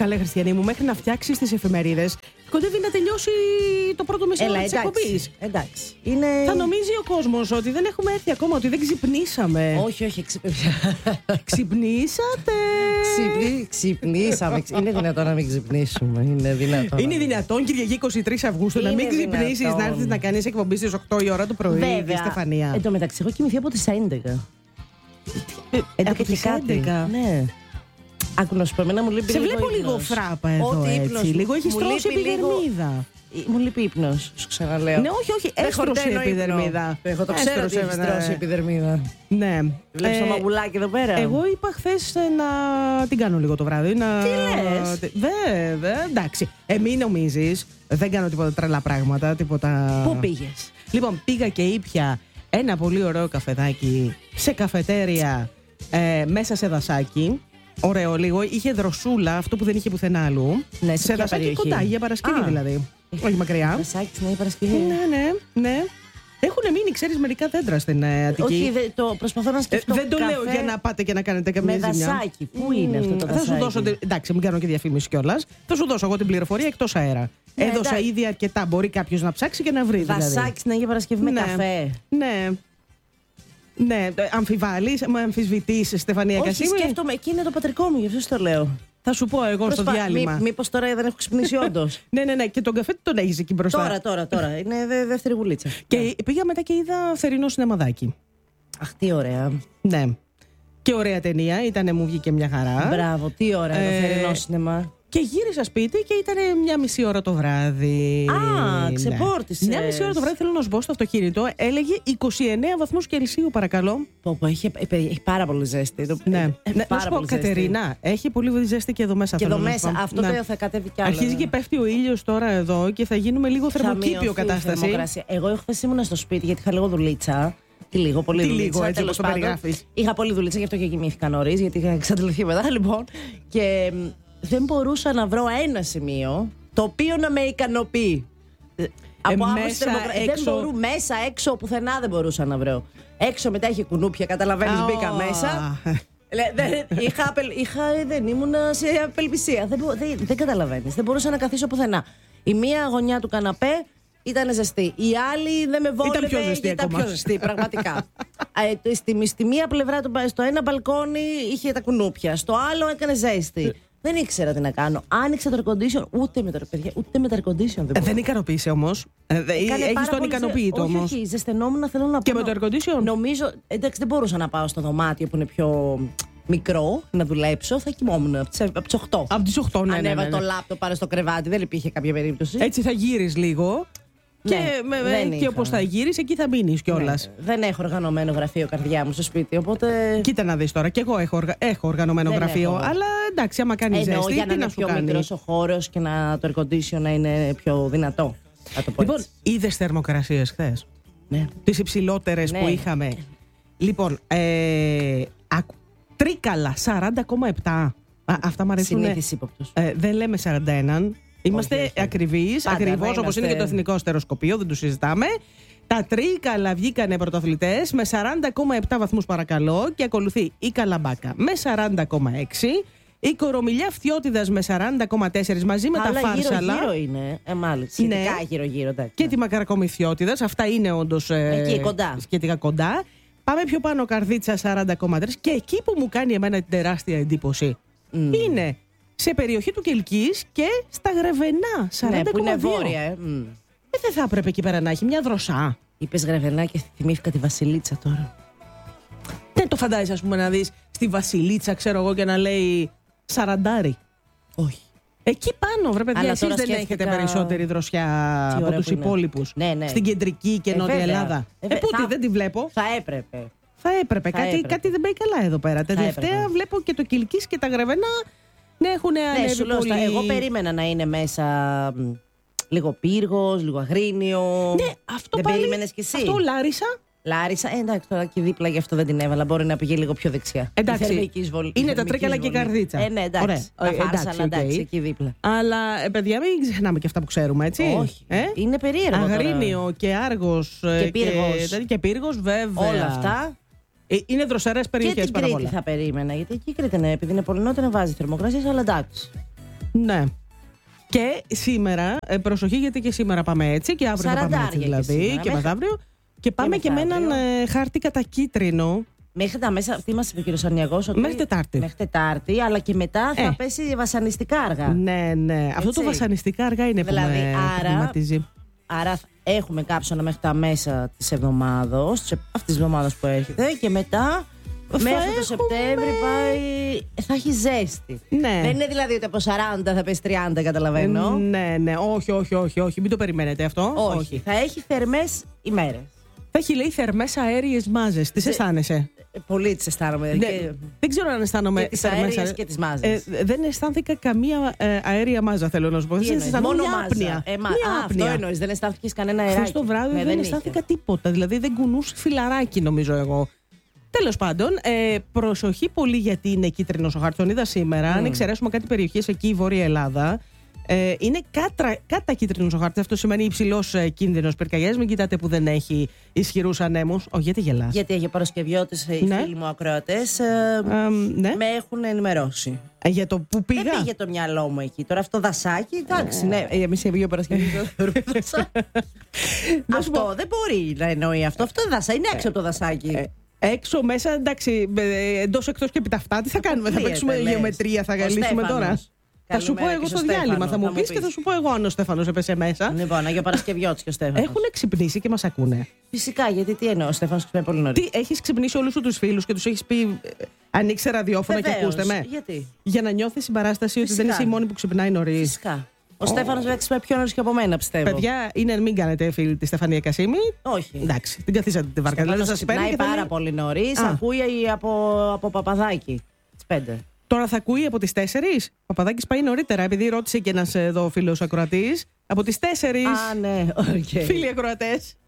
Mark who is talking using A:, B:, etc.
A: Καλέ Χριστιανή μου, μέχρι να φτιάξει τις εφημερίδες, κοντεύει να τελειώσει το πρώτο μεσημέρι της εκπομπής.
B: Εντάξει. Είναι...
A: Θα νομίζει ο κόσμος ότι δεν έχουμε έρθει ακόμα, ότι δεν ξυπνήσαμε.
B: Όχι,
A: Ξυπνήσατε.
B: Ξυπνήσαμε. Είναι δυνατόν να μην ξυπνήσουμε.
A: Είναι δυνατόν Κυριακή 23 Αυγούστου να μην ξυπνήσεις, να έρθεις να κάνεις εκπομπή στις 8 η ώρα το πρωί,
B: βέβαια,
A: Στεφανία.
B: Εν τω μεταξύ, έχω κοιμηθεί από τις 11.
A: Από τις 11.
B: Ναι. Άκου να σου πω, εμένα μου λείπει.
A: Σε βλέπω λίγο φράπα εδώ, έτσι. Λίγο έχεις τρώσει επιδερμίδα.
B: Μου λείπει ύπνος, σου ξαναλέω.
A: Ναι, όχι, έστρωσε επιδερμίδα.
B: Εγώ το ξέρω ότι έχεις τρώσει επιδερμίδα.
A: Ναι.
B: Βλέπεις το μαγουλάκι εδώ πέρα.
A: Εγώ είπα χθες να την κάνω λίγο το βράδυ.
B: Τι λες?
A: Βέβαια, εντάξει. Μην νομίζεις, δεν κάνω τίποτα τρελά πράγματα.
B: Πού πήγες?
A: Λοιπόν, πήγα και ήπια ένα πολύ ωραίο καφεδάκι σε καφετέρια μέσα σε δασάκι. Ωραίο λίγο. Είχε δροσούλα, αυτό που δεν είχε πουθενά αλλού.
B: Ναι,
A: σε δασάκι
B: περιοχή?
A: κοντά, για Παρασκευή δηλαδή. Όχι μακριά.
B: Δασάκι, ναι, Παρασκευή.
A: Ναι. Έχουν μείνει, ξέρεις, μερικά δέντρα στην Αττική.
B: Όχι, το προσπαθώ να σκεφτώ.
A: Δεν το λέω για να πάτε και να κάνετε καμία ζημιά.
B: Με δασάκι. Πού είναι αυτό το δασάκι?
A: Θα σου δώσω. Εντάξει, μην κάνω και διαφήμιση κιόλας. Θα σου δώσω εγώ την πληροφορία εκτός αέρα. Έδωσα ήδη αρκετά. Μπορεί κάποιος να ψάξει και να βρει.
B: Δασάκι στην Αγία Παρασκευή με καφέ.
A: Ναι, αμφιβάλλεις, με αμφισβητείς, Στεφανία Κασίμη?
B: Όχι, σκέφτομαι, εκεί είναι το πατρικό μου, γι' αυτό το λέω.
A: Θα σου πω εγώ στο διάλειμμα.
B: Μήπως τώρα δεν έχω ξυπνήσει όντως?
A: Ναι, και τον καφέ τον έχεις εκεί μπροστά.
B: Τώρα. Είναι δεύτερη βουλίτσα.
A: Και πήγα μετά και είδα θερινό σινεμαδάκι.
B: Αχ, τι ωραία.
A: Ναι. Και ωραία ταινία, μου βγήκε μια χαρά.
B: Μπράβο, τι ωραία το θερινό σινεμά.
A: Και γύρισα σπίτι και ήταν μια μισή ώρα το βράδυ.
B: Ξεπόρτισες.
A: Μια μισή ώρα το βράδυ, θέλω να σου πω, στο αυτοκίνητο έλεγε 29 βαθμούς Κελσίου, παρακαλώ.
B: Έχει πάρα πολύ ζέστη.
A: Ναι. Να σου πω, Κατερίνα, έχει πολύ ζέστη και εδώ μέσα.
B: Και εδώ μέσα, αυτό θα κατέβει κι άλλο.
A: Αρχίζει και πέφτει ο ήλιος τώρα εδώ και θα γίνουμε λίγο θερμοκήπιο κατάσταση.
B: Εγώ χθες ήμουν στο σπίτι γιατί είχα λίγο δουλίτσα. Πολύ δουλίτσα.
A: Έτσι όπως το περιγράφεις.
B: Είχα πολύ δουλίτσα, γι' αυτό και κοιμήθηκα νωρίς, γιατί είχα εξαντληθεί μετά, λοιπόν. Και δεν μπορούσα να βρω ένα σημείο το οποίο να με ικανοποιεί. Από
A: μέσα, έξω.
B: Μέσα, έξω, πουθενά δεν μπορούσα να βρω. Έξω μετά είχε κουνούπια, καταλαβαίνεις, μπήκα μέσα. Δεν ήμουν σε απελπισία. Δεν καταλαβαίνεις. Δεν μπορούσα να καθίσω πουθενά. Η μία γωνιά του καναπέ ήταν ζεστή. Η άλλη δεν με βόλευε.
A: Ήταν πιο
B: ζεστή, πραγματικά. Στη μία πλευρά, στο ένα μπαλκόνι είχε τα κουνούπια. Στο άλλο έκανε ζέστη. Δεν ήξερα τι να κάνω. Άνοιξα το air condition, ούτε με το air condition δεν.
A: Δεν ικανοποίησε όμως. Έχεις τον ικανοποιητό όμως.
B: Όχι, ζεσθενόμουν, θέλω να πω.
A: Και με το air condition?
B: Νομίζω, εντάξει, δεν μπορούσα να πάω στο δωμάτιο που είναι πιο μικρό να δουλέψω. Θα κοιμόμουν από τις 8.
A: Από τις 8, ναι.
B: Ανέβα το λάπτοπ πάνω στο κρεβάτι, δεν υπήρχε κάποια περίπτωση.
A: Έτσι θα γύρεις λίγο. Και όπως θα γύρεις, εκεί θα μείνεις κιόλας.
B: Δεν έχω οργανωμένο γραφείο, καρδιά μου, στο σπίτι. Οπότε...
A: Κοίτα να δεις τώρα, κι εγώ έχω οργανωμένο γραφείο. Αλλά εντάξει, άμα κάνει ζέστη,
B: για να είναι πιο μικρός ο χώρος και το air condition να είναι πιο δυνατό.
A: Λοιπόν, είδες θερμοκρασίες χθες?
B: Ναι.
A: Τις υψηλότερες που είχαμε. Λοιπόν, Τρίκαλα 40,7. Αυτά μου αρέσουν.
B: Συνήθις ύποπτος.
A: Δεν λέμε 41. Είμαστε ακριβείς, ακριβώς όπως είναι και το εθνικό αστεροσκοπείο, δεν το συζητάμε. Τα Τρίκαλα βγήκανε πρωταθλητές με 40,7 βαθμούς, παρακαλώ, και ακολουθεί η Καλαμπάκα με 40,6. Η Κορομιλιά Φθιώτιδας με 40,4 μαζί με τα Φάρσαλα.
B: Γύρω είναι, μάλιστα. Σχετικά γύρω, εντάξει.
A: Και τη Μακρακόμη Φθιώτιδας. Αυτά είναι όντως σχετικά κοντά. Πάμε πιο πάνω, Καρδίτσα 40,3. Και εκεί που μου κάνει εμένα την τεράστια εντύπωση είναι σε περιοχή του Κελκής και στα Γρεβενά 40,2.
B: Ναι, που είναι βόρεια,
A: Δεν θα έπρεπε εκεί πέρα να έχει μια δροσά?
B: Είπες Γρεβενά και θυμήθηκα τη Βασιλίτσα τώρα.
A: Δεν το φαντάζεσαι, ας πούμε, να δεις στη Βασιλίτσα, ξέρω εγώ, και να λέει 40.
B: Όχι.
A: Εκεί πάνω, βρε παιδιά, εσείς δεν έχετε περισσότερη δροσιά από τους υπόλοιπους?
B: Ναι.
A: Στην κεντρική και νότια Ελλάδα. Πούτη, δεν τη βλέπω.
B: Θα έπρεπε.
A: Κάτι δεν πάει καλά εδώ πέρα. Τελευταία βλέπω και το Κιλκής και τα Γρεβενά να έχουν ανέβει πολύ.
B: Εγώ περίμενα να είναι μέσα λίγο Πύργος, λίγο Αγρίνιο.
A: Ναι, αυτό
B: δεν περίμενες κι εσύ?
A: Αυτό Λάρισα.
B: Λάρισα, εντάξει, τώρα και δίπλα, γι' αυτό δεν την έβαλα. Μπορεί να πήγε λίγο πιο δεξιά.
A: Εντάξει. Είναι τα Τρίκαλα και η Καρδίτσα.
B: Ναι, εντάξει. Τα Φάρσαλα, εντάξει, εκεί δίπλα.
A: Αλλά, παιδιά, μην ξεχνάμε και αυτά που ξέρουμε, έτσι.
B: Όχι. Είναι περίεργο.
A: Αγρίνιο και Άργος
B: και
A: Πύργος, βέβαια.
B: Όλα αυτά.
A: Είναι δροσερές περιοχές πάρα πολλά.
B: Και την Κρήτη θα περίμενα, γιατί εκεί η Κρήτη, επειδή είναι πολύ νότια, βάζει θερμοκρασίες, αλλά εντάξει.
A: Ναι. Και σήμερα, προσοχή γιατί και σήμερα πάμε έτσι και αύριο θα πάμε έτσι δηλαδή και μεθαύριο. Και πάμε και με έναν χάρτη κατακίτρινο.
B: Μέχρι τα μέσα, τι μας είπε ο κ. Αρνιαγός, ότι
A: μέχρι Τετάρτη.
B: Μέχρι Τετάρτη, αλλά και μετά θα πέσει βασανιστικά αργά.
A: Ναι, ναι. Έτσι. Αυτό το βασανιστικά αργά είναι δηλαδή, που με προβληματίζει.
B: Άρα έχουμε κάψωνα μέχρι τα μέσα της εβδομάδος, αυτής της εβδομάδας που έρχεται, και μετά μέχρι το Σεπτέμβρη θα έχει ζέστη.
A: Ναι.
B: Δεν είναι δηλαδή ότι από 40 θα πέσει 30, καταλαβαίνω.
A: Ναι, ναι. Όχι. Μην το περιμένετε αυτό.
B: Όχι. Θα έχει θερμές ημέρες.
A: Θα έχει, λέει, θερμές αέριες μάζες. Τις αισθάνεσαι?
B: Πολύ τις αισθάνομαι.
A: Ναι, δεν ξέρω αν αισθάνομαι.
B: Και τις αέριες και τις μάζες.
A: Δεν αισθάνθηκα καμία αέρια μάζα, θέλω να σου πω.
B: Μόνο μάζα. Αυτό εννοείς. Δεν αισθάνθηκες κανένα αεράκι?
A: Χθες το βράδυ δεν αισθάνθηκα τίποτα. Δηλαδή δεν κουνούσε φιλαράκι, νομίζω εγώ. Τέλος πάντων, προσοχή πολύ γιατί είναι κίτρινος ο χάρτης. Τον είδα σήμερα. Αν εξαιρέσουμε κάτι περιοχές εκεί, η Βόρεια Ελλάδα. Είναι κάτα κίτρινος ο χάρτης. Αυτό σημαίνει υψηλός κίνδυνος πυρκαγιάς. Μην κοιτάτε που δεν έχει ισχυρούς ανέμους. Γιατί γελάς?
B: Γιατί για Παρασκευιώτες οι φίλοι μου ακροατές με έχουν ενημερώσει.
A: Για το που πήγα.
B: Δεν πήγε το μυαλό μου εκεί. Τώρα αυτό δασάκι, εντάξει, ναι. Εμείς για Παρασκευιώτες δεν θεωρούμε δασάκι. Αυτό δεν μπορεί να εννοεί αυτό. Αυτό δασάκι είναι έξω από το δασάκι.
A: Έξω, μέσα, εντάξει, εντός, εκτός και επί τα αυτά. Τι θα κάνουμε, θα παίξουμε γεωμετρία, θα γαλίσουμε τώρα? Θα σου πω εγώ στο διάλειμμα, θα μου πεις και θα σου πω εγώ αν ο Στέφανος έπεσε μέσα.
B: Λοιπόν, Αγιο Παρασκευιώτης και ο Στέφανος.
A: Έχουν ξυπνήσει και μας ακούνε.
B: Φυσικά, γιατί τι εννοώ, ο Στέφανος ξυπνάει πολύ νωρίς.
A: Τι, έχεις ξυπνήσει όλους τους φίλους και τους έχεις πει ανοίξτε ραδιόφωνο και ακούστε με?
B: Γιατί?
A: Για να νιώθεις συμπαράσταση ότι δεν είσαι η μόνη που ξυπνάει νωρίς.
B: Φυσικά. Ο Στέφανος βέβαια ξυπνάει πιο νωρίς και από μένα, πιστεύω.
A: Παιδιά, είναι μην κάνετε φίλη τη Στεφανία Κασίμη.
B: Όχι.
A: Εντάξει, την καθίσατε τη βάρκα.
B: Δηλαδή σας ξυπνάει πάρα πολύ νωρίς, ακούει από Παπαδάκι τις 5.
A: Τώρα θα ακούει από τις 4. Ο Παπαδάκης πάει νωρίτερα, επειδή ρώτησε και ένας εδώ φίλος ακροατής. Από τις 4.
B: Α, ναι, okay.
A: Φίλοι ακροατές.